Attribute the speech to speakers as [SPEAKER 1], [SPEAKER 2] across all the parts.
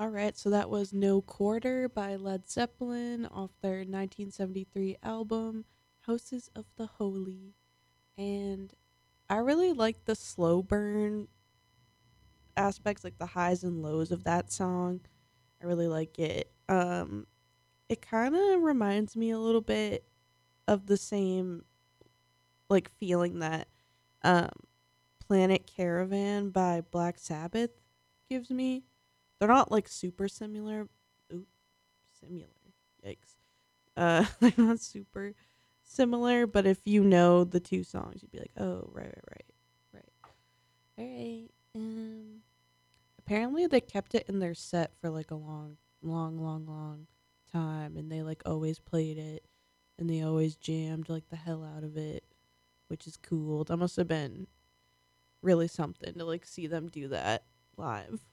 [SPEAKER 1] All right, so that was No Quarter by Led Zeppelin off their 1973 album Houses of the Holy. And I really like the slow burn aspects, like the highs and lows of that song. I really like it. It kind of reminds me a little bit of the same like feeling that um Planet Caravan by Black Sabbath gives me. They're not like super similar. Ooh, similar. Yikes. They're not super similar, but if you know the two songs, you'd be like, oh, right. All right. Apparently they kept it in their set for like a long time, and they like always played it, and they always jammed like the hell out of it, which is cool. That must have been really something to like see them do that live.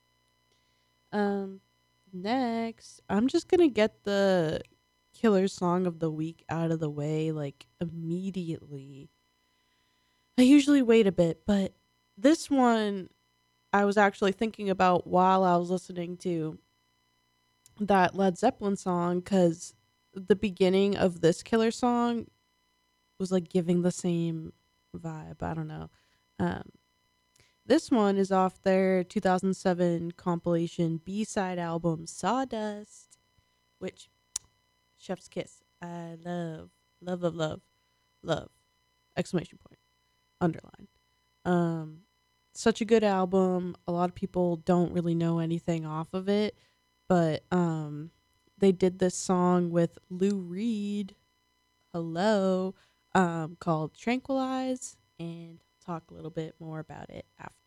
[SPEAKER 1] Um, Next, I'm just gonna get the killer song of the week out of the way like immediately. I usually wait a bit, but this one I was actually thinking about while I was listening to that Led Zeppelin song because the beginning of this killer song was like giving the same vibe. I don't know. Um, this one is off their 2007 compilation B-side album Sawdust, which Chef's Kiss. I love. Exclamation point. Underline. Um, Such a good album. A lot of people don't really know anything off of it, but they did this song with Lou Reed. Hello, called Tranquilize, and talk a little bit more about it after.